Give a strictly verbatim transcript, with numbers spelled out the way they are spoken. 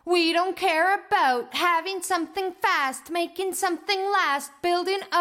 We don't care about having something fast, making something last, building